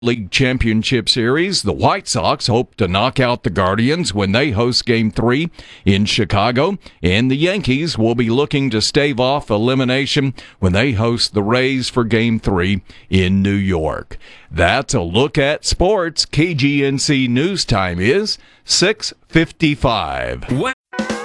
League Championship Series, the White Sox hope to knock out the Guardians when they host Game 3 in Chicago, and the Yankees will be looking to stave off elimination when they host the Rays for Game 3 in New York. That's a look at sports. KGNC News Time is 6:55.